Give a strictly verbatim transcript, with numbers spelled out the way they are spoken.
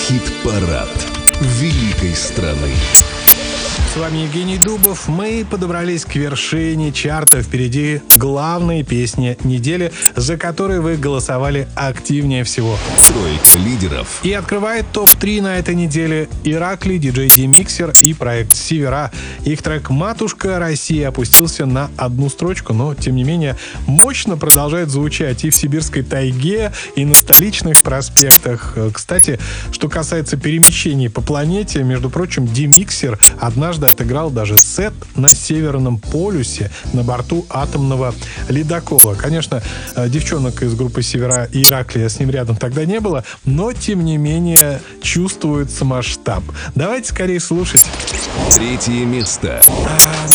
Хит-парад великой страны. С вами Евгений Дубов. Мы подобрались к вершине чарта. Впереди главные песни недели, за которые вы голосовали активнее всего. Тройка лидеров. И открывает топ три на этой неделе Иракли, диджей D-Mixer и проект Севера. Их трек «Матушка Россия» опустился на одну строчку, но, тем не менее, мощно продолжает звучать и в сибирской тайге, и на столичных проспектах. Кстати, что касается перемещений по планете, между прочим, D-Mixer однажды отыграл даже сет на Северном полюсе на борту атомного ледокола. Конечно, девчонок из группы «Севера» и Ираклия с ним рядом тогда не было, но, тем не менее, чувствуется масштаб. Давайте скорее слушать. Третье место.